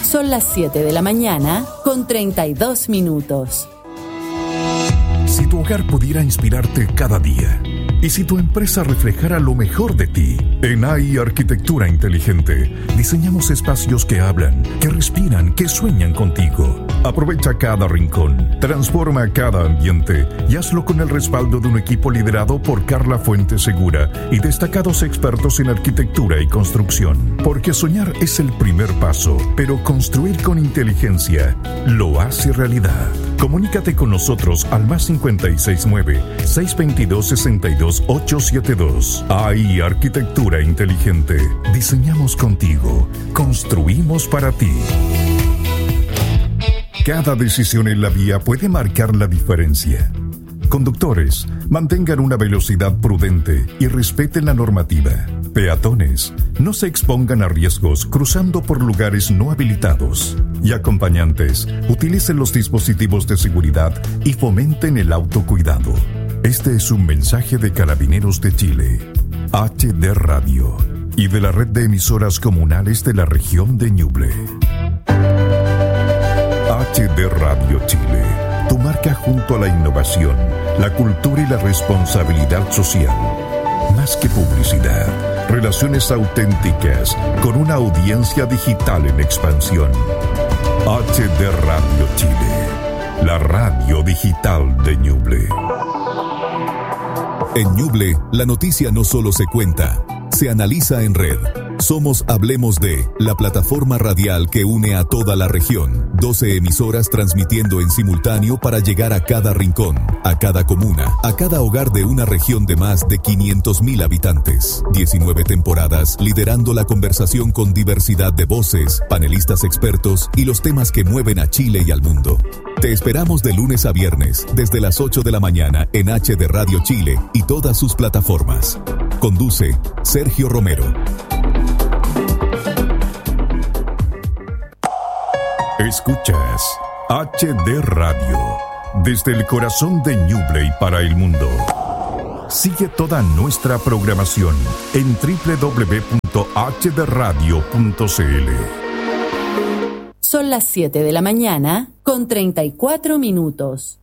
Son las 7 de la mañana con 32 minutos. Si tu hogar pudiera inspirarte cada día, y si tu empresa reflejara lo mejor de ti, en AI Arquitectura Inteligente diseñamos espacios que hablan, que respiran, que sueñan contigo. Aprovecha cada rincón, transforma cada ambiente y hazlo con el respaldo de un equipo liderado por Carla Fuentes Segura y destacados expertos en arquitectura y construcción. Porque soñar es el primer paso, pero construir con inteligencia lo hace realidad. Comunícate con nosotros al +569-622-62872. AI Arquitectura Inteligente. Diseñamos contigo. Construimos para ti. Cada decisión en la vía puede marcar la diferencia. Conductores, mantengan una velocidad prudente y respeten la normativa. Peatones, no se expongan a riesgos cruzando por lugares no habilitados. Y acompañantes, utilicen los dispositivos de seguridad y fomenten el autocuidado. Este es un mensaje de Carabineros de Chile, HD Radio y de la red de emisoras comunales de la región de Ñuble. HD Radio Chile, tu marca junto a la innovación, la cultura y la responsabilidad social. Más que publicidad, relaciones auténticas con una audiencia digital en expansión. HD Radio Chile, la radio digital de Ñuble. En Ñuble, la noticia no solo se cuenta, se analiza en red. Somos Hablemos de, la plataforma radial que une a toda la región. 12 emisoras transmitiendo en simultáneo para llegar a cada rincón, a cada comuna, a cada hogar de una región de más de 500.000 habitantes. 19 temporadas liderando la conversación con diversidad de voces, panelistas expertos y los temas que mueven a Chile y al mundo. Te esperamos de lunes a viernes, desde las 8 de la mañana en HD Radio Chile y todas sus plataformas. Conduce Sergio Romero. Escuchas HD Radio, desde el corazón de Ñuble y para el mundo. Sigue toda nuestra programación en www.hdradio.cl. Son las 7 de la mañana con 34 minutos.